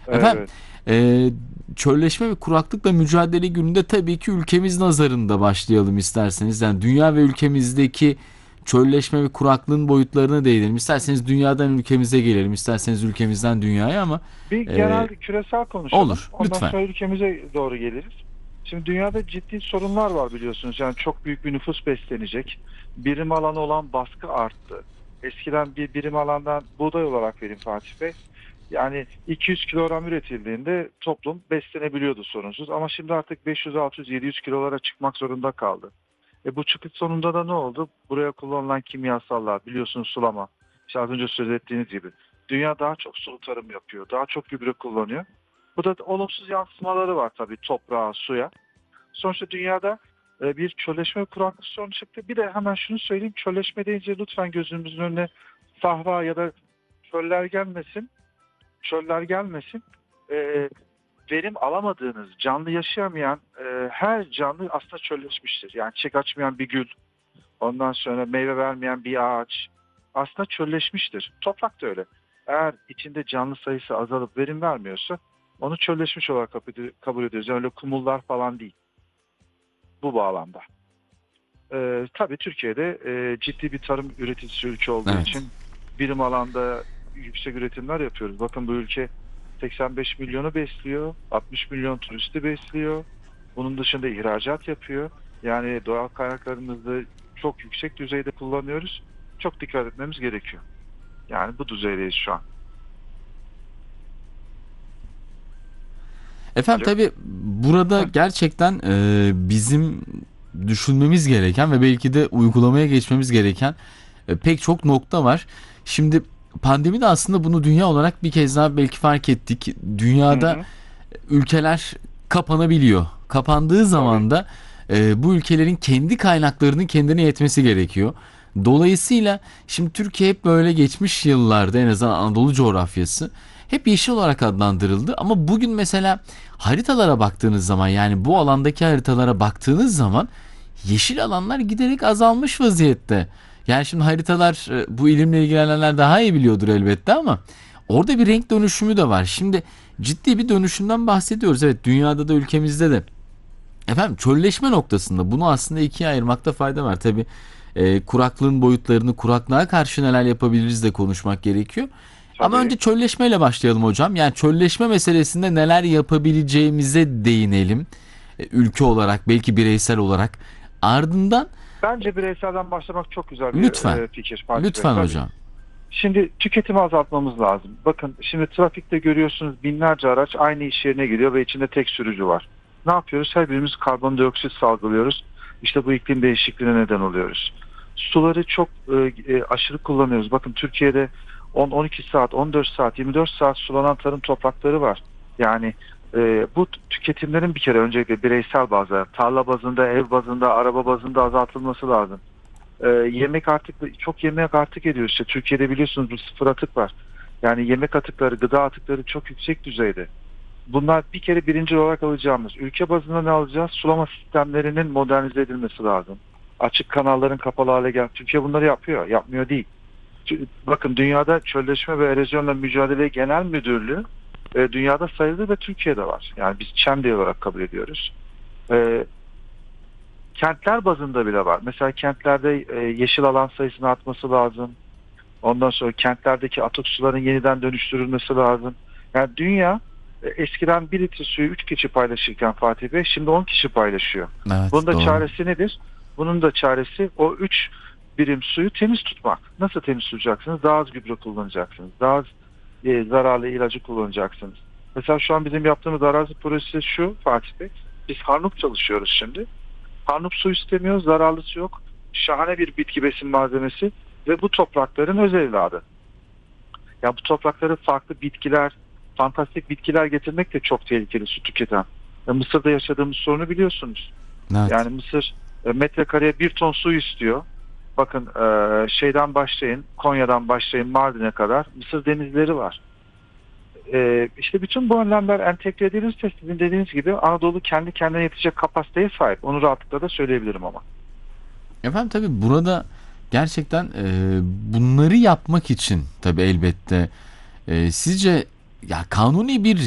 Efendim, Evet. eee, çölleşme ve kuraklıkla mücadele gününde tabii ki ülkemiz nazarında başlayalım isterseniz. Yani dünya ve ülkemizdeki çölleşme ve kuraklığın boyutlarına değinelim. İsterseniz dünyadan ülkemize gelelim, isterseniz ülkemizden dünyaya ama Bir eee, genel küresel konuşalım. olur, Ondan lütfen. sonra ülkemize doğru geliriz. Şimdi dünyada ciddi sorunlar var biliyorsunuz. Yani çok büyük bir nüfus beslenecek. Birim alanı olan baskı arttı. Eskiden bir birim alandan buğday olarak vereyim Fatih Bey. Yani 200 kilogram üretildiğinde toplum beslenebiliyordu sorunsuz. Ama şimdi artık 500, 600, 700 kilolara çıkmak zorunda kaldı. Bu çıkış sonunda da ne oldu? Buraya kullanılan kimyasallar, biliyorsunuz sulama. İşte az önce söz ettiğiniz gibi. Dünya daha çok sulu tarım yapıyor. Daha çok gübre kullanıyor. Bu da olumsuz yansımaları var tabii toprağa, suya. Sonuçta dünyada bir çölleşme ve kuraklık sorunu çıktı. Bir de hemen şunu söyleyeyim. Çölleşme deyince lütfen gözümüzün önüne sahra ya da çöller gelmesin. Çöller gelmesin. E, Verim alamadığınız, canlı yaşayamayan her canlı aslında çölleşmiştir. Yani çiçek açmayan bir gül, ondan sonra meyve vermeyen bir ağaç aslında çölleşmiştir. Toprak da öyle. Eğer içinde canlı sayısı azalıp verim vermiyorsa onu çölleşmiş olarak kabul ediyoruz. Yani öyle kumullar falan değil bu bağlamda. Tabii Türkiye'de ciddi bir tarım üreticisi ülke olduğu Evet. için birim alanda yüksek üretimler yapıyoruz. Bakın bu ülke 85 milyonu besliyor, 60 milyon turisti besliyor. Bunun dışında ihracat yapıyor. Yani doğal kaynaklarımızı çok yüksek düzeyde kullanıyoruz. Çok dikkat etmemiz gerekiyor. Yani bu düzeydeyiz şu an. Efendim Alo. tabii burada Heh. gerçekten bizim düşünmemiz gereken ve belki de uygulamaya geçmemiz gereken pek çok nokta var. Şimdi pandemi de aslında bunu dünya olarak bir kez daha belki fark ettik. Hı Dünyada hı. ülkeler kapanabiliyor. Kapandığı Tabii. zaman da bu ülkelerin kendi kaynaklarının kendine yetmesi gerekiyor. Dolayısıyla şimdi Türkiye hep böyle geçmiş yıllarda en azından Anadolu coğrafyası hep yeşil olarak adlandırıldı. Ama bugün mesela haritalara baktığınız zaman yani bu alandaki haritalara baktığınız zaman yeşil alanlar giderek azalmış vaziyette. Yani şimdi haritalar bu ilimle ilgilenenler daha iyi biliyordur elbette ama orada bir renk dönüşümü de var. Şimdi ciddi bir dönüşümden bahsediyoruz. Evet dünyada da ülkemizde de. Efendim çölleşme noktasında bunu aslında ikiye ayırmakta fayda var. Tabi kuraklığın boyutlarını, kuraklığa karşı neler yapabiliriz de konuşmak gerekiyor. Ama Tabii. önce çölleşmeyle başlayalım hocam. Yani çölleşme meselesinde neler yapabileceğimize değinelim. Ülke olarak, belki bireysel olarak. Ardından Bence bireyselden başlamak çok güzel bir lütfen, fikir Fatih Bey. lütfen Tabii. hocam. Şimdi tüketimi azaltmamız lazım. Bakın şimdi trafikte görüyorsunuz binlerce araç aynı iş yerine gidiyor ve içinde tek sürücü var. Ne yapıyoruz? Her birimiz karbondioksit salgılıyoruz. İşte bu iklim değişikliğine neden oluyoruz. Suları çok aşırı kullanıyoruz. Bakın Türkiye'de 10-12 saat, 14 saat, 24 saat sulanan tarım toprakları var. Yani bu tüketimlerin bir kere öncelikle bireysel bazda, tarla bazında, ev bazında, araba bazında azaltılması lazım. Yemek artık çok yemek artık ediyoruz. İşte Türkiye'de biliyorsunuz bu sıfır atık var. Yani yemek atıkları, gıda atıkları çok yüksek düzeyde. Bunlar bir kere birinci olarak alacağımız. Ülke bazında ne alacağız? Sulama sistemlerinin modernize edilmesi lazım. Açık kanalların kapalı hale gel. Türkiye bunları yapıyor. Yapmıyor değil. Bakın dünyada çölleşme ve erozyonla mücadele genel müdürlüğü dünyada sayılı ve Türkiye'de var. Yani biz ÇEMDE olarak kabul ediyoruz. E, Kentler bazında bile var. Mesela kentlerde yeşil alan sayısının artması lazım. Ondan sonra kentlerdeki atık suların yeniden dönüştürülmesi lazım. Yani dünya eskiden 1 litre suyu 3 kişi paylaşırken Fatih Bey şimdi 10 kişi paylaşıyor. Evet, Bunun da doğru. çaresi nedir? Bunun da çaresi o 3 birim suyu temiz tutmak. Nasıl temiz tutacaksınız? Daha az gübre kullanacaksınız. Daha az zararlı ilacı kullanacaksınız. Mesela şu an bizim yaptığımız arazi projesi şu Fatih Bey. Biz Harnup çalışıyoruz şimdi. Harnup su istemiyor, zararlısı yok. Şahane bir bitki besin malzemesi ve bu toprakların öz evladı. Ya bu topraklara farklı bitkiler, fantastik bitkiler getirmek de çok tehlikeli su tüketen. Mısır'da yaşadığımız sorunu biliyorsunuz. Evet. Yani Mısır metrekareye 1 ton su istiyor. Bakın şeyden başlayın, Konya'dan başlayın Mardin'e kadar Mısır denizleri var. İşte bütün bu önlemler entegre edilirse sizin dediğiniz gibi Anadolu kendi kendine yetecek kapasiteye sahip. Onu rahatlıkla da söyleyebilirim ama. Efendim tabii burada gerçekten bunları yapmak için tabii elbette sizce ya kanuni bir